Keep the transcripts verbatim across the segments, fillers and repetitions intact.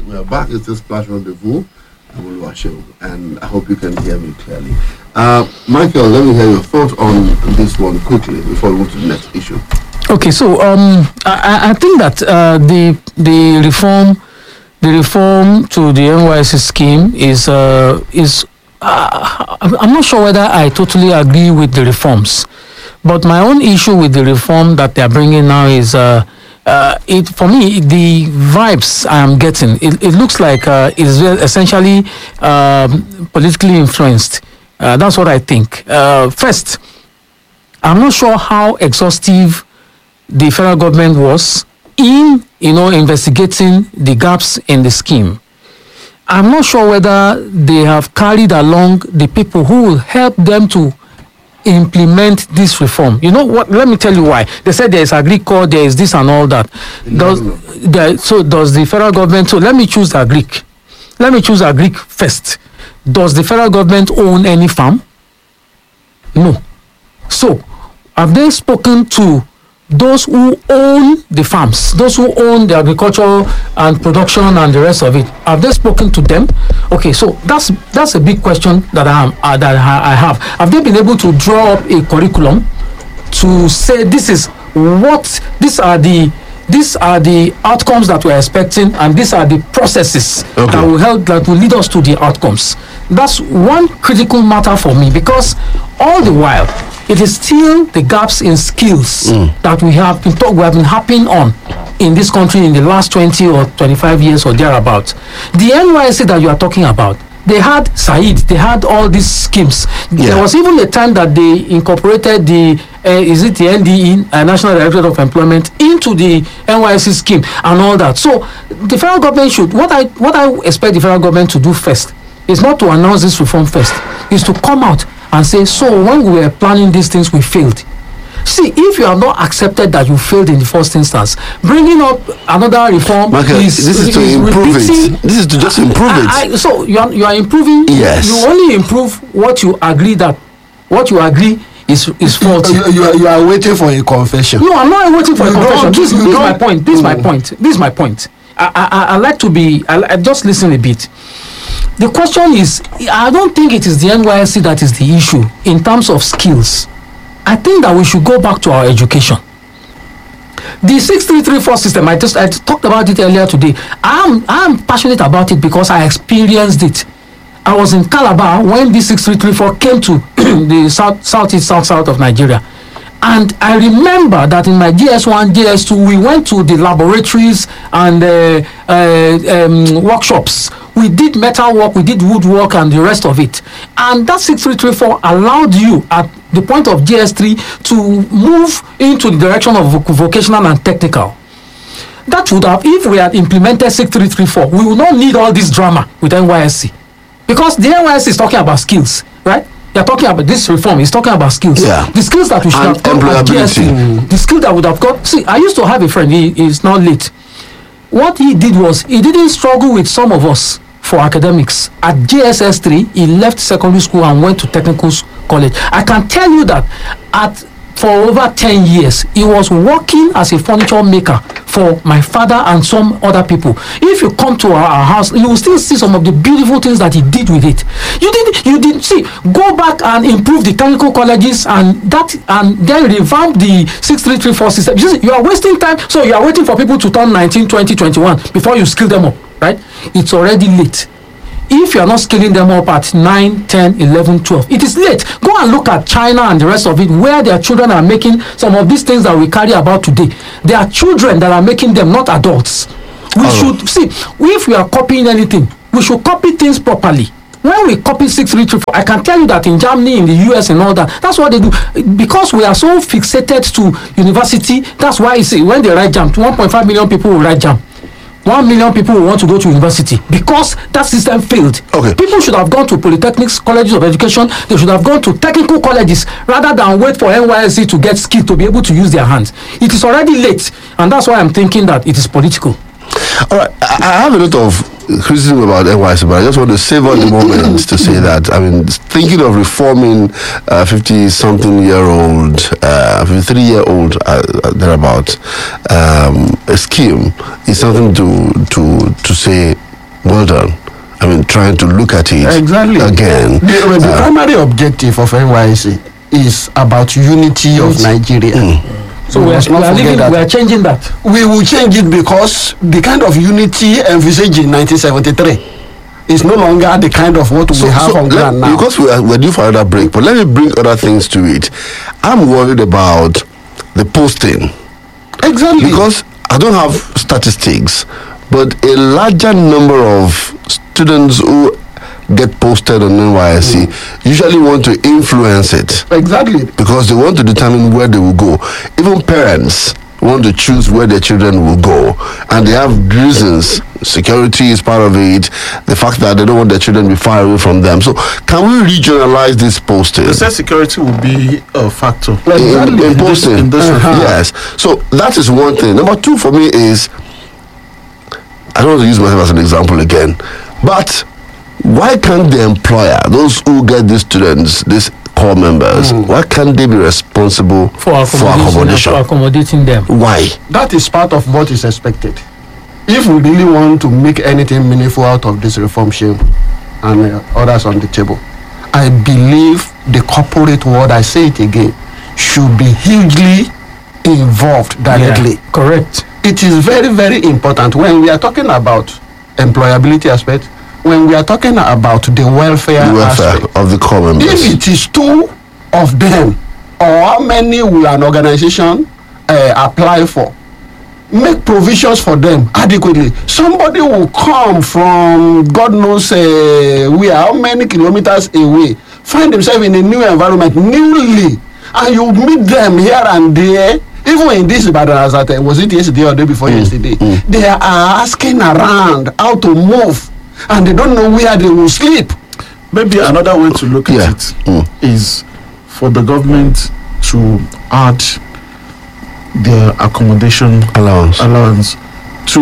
We are back. It's this Splash Rendezvous. I'm Oluwaseun, and I hope you can hear me clearly. Uh, Michael, let me hear your thoughts on this one quickly before we move to the next issue. Okay, so um, I, I think that uh, the the reform, the reform to the N Y S C scheme is uh, is. Uh, I'm not sure whether I totally agree with the reforms, but my own issue with the reform that they are bringing now is. Uh, Uh, it for me the vibes I am getting. It, it looks like uh, it's essentially um, politically influenced. Uh, that's what I think. Uh, first, I'm not sure how exhaustive the federal government was in, you know, investigating the gaps in the scheme. I'm not sure whether they have carried along the people who will help them to implement this reform. You know what? Let me tell you why. They said there is agri-core, there is this and all that. Does the, so does the federal government? So let me choose agric. Let me choose agric first. Does the federal government own any farm? No. So have they spoken to those who own the farms, those who own the agriculture and production and the rest of it? Have they spoken to them? Okay, so that's that's a big question that I am uh, that I have. Have they been able to draw up a curriculum to say this is what these are the these are the outcomes that we're expecting, and these are the processes okay. that will help that will lead us to the outcomes? That's one critical matter for me, because all the while it is still the gaps in skills mm. that we have been talk, we have been harping on in this country in the last twenty or twenty-five years or thereabout. The N Y S C that you are talking about, they had Said, they had all these schemes. Yeah. There was even a time that they incorporated the uh, is it the N D E, uh, National Directorate of Employment, into the N Y S C scheme and all that. So the federal government should, what I what I expect the federal government to do first is not to announce this reform first, is to come out and say, so when we were planning these things, we failed. See, if you have not accepted that you failed in the first instance, bringing up another reform Michael, is, this is, is to is improve repeating, it. This is to just improve I, it. I, so you are you are improving. Yes. You only improve what you agree that what you agree is is faulty. You, you, are, you are waiting for a confession. No, I'm not waiting for you a confession. This, this is my point. This is my mm. point. This is my point. I I, I like to be. I, I just listen a bit. The question is, I don't think it is the N Y S C that is the issue in terms of skills. I think that we should go back to our education. The six three three four system, I just I talked about it earlier today. I'm I'm passionate about it because I experienced it. I was in Calabar when the six three three four came to the south southeast south south of Nigeria. And I remember that in my G S one, G S two, we went to the laboratories and uh, uh, um, workshops. We did metal work, we did woodwork, and the rest of it. And that six three three four allowed you at the point of G S three to move into the direction of voc- vocational and technical. That would have, if we had implemented six three three four, we would not need all this drama with N Y S C. Because the N Y S C is talking about skills, right? They're talking about this reform, it's talking about skills. Yeah. The skills that we should And have got at G S T. employability. The skill that would have got. See, I used to have a friend, he is now late. What he did was, he didn't struggle with some of us for academics. At J S S three, he left secondary school and went to technical s- college. I can tell you that at for over ten years, he was working as a furniture maker for my father and some other people. If you come to our, our house, you will still see some of the beautiful things that he did with it. You did, you did see, go back and improve the technical colleges and that, and then revamp the six three three four system. You see, you are wasting time, so you are waiting for people to turn nineteen, twenty, twenty-one before you skill them up, right? It's already late. If you are not scaling them up at nine, ten, eleven, twelve, it is late. Go and look at China and the rest of it, where their children are making some of these things that we carry about today. They are children that are making them, not adults. We Oh. should see, if we are copying anything, we should copy things properly. When we copy six three three four, I can tell you that in Germany, in the U S and all that, that's what they do. Because we are so fixated to university, that's why you see, when they write JAM, one point five million people will write JAM. One million people will want to go to university because that system failed. Okay. People should have gone to polytechnics, colleges of education. They should have gone to technical colleges rather than wait for N Y S C to get skill to be able to use their hands. It is already late, and that's why I'm thinking that it is political. All right, I I have a lot of criticism about N Y S C, but I just want to savor the moment to say that, I mean, thinking of reforming a fifty-something-year-old, uh, fifty-three-year-old, uh, thereabout, um, a scheme is something to to to say Well done. I mean, trying to look at it Exactly. again. The, the Uh, primary objective of N Y S C is about unity of Nigeria. So We we are, must we not are, forget leaving, that. we are changing that. We will change it because the kind of unity envisaged in nineteen seventy-three is no longer the kind of what we have on let- ground now. because we are, we're due for another break, but let me bring other things to it. I'm worried about the posting Exactly. because I don't have statistics, but a larger number of students who get posted on N Y S C usually want to influence it exactly. because they want to determine where they will go. Even parents want to choose where their children will go, and they have reasons. Security is part of it, the fact that they don't want their children to be far away from them. So can we regionalize this posting? They said security will be a factor. in, in In this- posting. in this Uh-huh. Yes. So that is one thing. Number two for me is, I don't want to use myself as an example again, but why can't the employer, those who get these students, these core members, why can't they be responsible For accommodation, for accommodating them. Why? That is part of what is expected. If we really want to make anything meaningful out of this reform scheme and uh, others on the table, I believe the corporate world, I say it again, should be hugely involved directly. Yeah, correct. It is very, very important when we are talking about employability aspect, when we are talking about the welfare, The welfare aspect. of the core members. If it is two of them, or how many will an organization uh, apply for, make provisions for them adequately. Somebody will come from God knows uh, where, how many kilometers away, find himself in a new environment, newly, and you meet them here and there. Even in this Ibadan, as at, uh, was it yesterday or day before yesterday, they are asking around how to move, and they don't know where they will sleep. Maybe another way to look Yeah. at it is for the government to add their accommodation Allowance. allowance to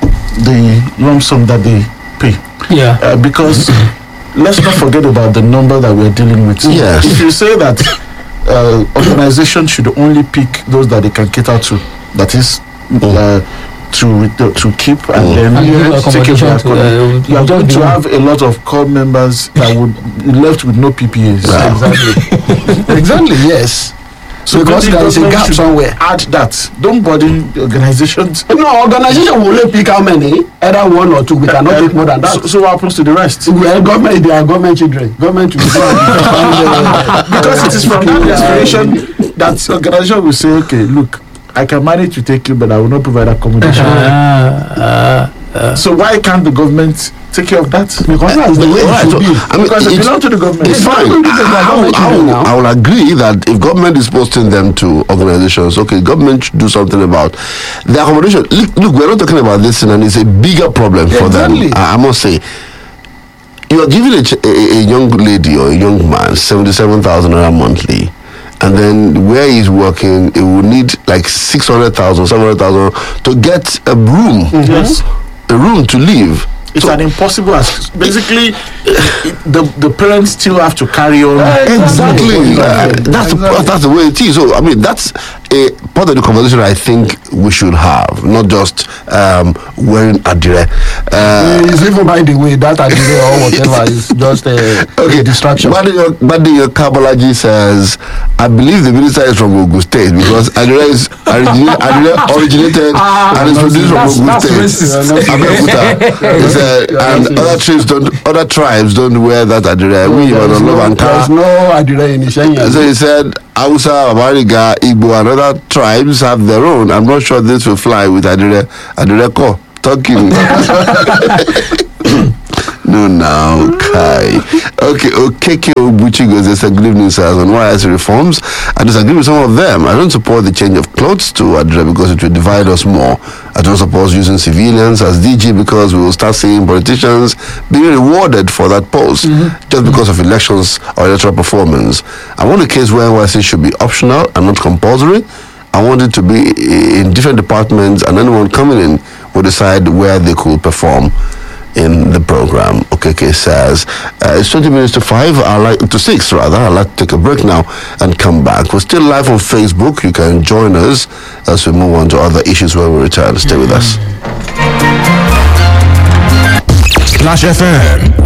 the lump sum that they pay. Yeah. Uh, because let's not forget about the number that we're dealing with. Yes. If you say that uh, organizations should only pick those that they can cater to, that is uh, to to keep and then And give take care of their accommodation to, uh, accommodation, you are just going to be- have a lot of core members that would be left with no P P As. Wow. Exactly. exactly, yes. So Because maybe there is a government gap should somewhere. Add that. Don't burden the organizations. No, organization will only pick how many, either one or two. We cannot Uh, take more than that. So, so what happens to the rest? Well, government, they are government children. Government will go and defend, Because it is from that uh, desperation that organization will say, okay, look, I can manage to take you, but I will not provide accommodation. Ah, ah, So why can't the government take care of that? because that's the way Alright, it so, should be. I mean, Because they it's- belong to the government. It's It's fine. not going to be I, I, will- government I, will, now. I will agree that if government is posting them to organizations, okay, government should do something about the accommodation. Look, look we're not talking about this, and it's a bigger problem for Exactly. them. I, I must say, you are giving a, ch- a, a young lady or a young man seventy-seven thousand naira monthly, and then where he's working, it will need like six hundred thousand, seven hundred thousand to get a room, Yes. a room to live. It's an impossible ask. Basically, the the parents still have to carry on. Exactly. Uh, that's the Exactly. that's the way it is. So I mean, that's a part of the conversation I think we should have, not just um, wearing adire. Uh, It's even by the way that idea or whatever is just a, a distraction. Badi Badi Kabalaji says, I believe the minister is from Ogun State because adire is originated, adire originated Ah, and is produced from that's- Ogun that's State. racist. Abeokuta. He said, Yeah, and that's other racist. tribes don't, other tribes don't wear that adire. We There even is on no, love and there is car. no adire in Ishenya. So he said, Hausa, Bariga, Igbo, and other tribes have their own. I'm not sure this will fly with Adire, Adireko talking. No, now, Kai. Okay, Okeke Obuchi goes, there's a good evening, sir. On Y S reforms, I disagree with some of them. I don't support the change of clothes to Adire because it will divide us more. I don't support using civilians as D G because we will start seeing politicians being rewarded for that post just because of elections or electoral performance. I want a case where N Y C should be optional and not compulsory. I want it to be in different departments, and anyone coming in will decide where they could perform in the program. Okeke says, uh, it's twenty minutes to five, I like to six rather. I'd like to take a break now and come back. We're still live on Facebook. You can join us as we move on to other issues when we return. Stay with us. Splash F M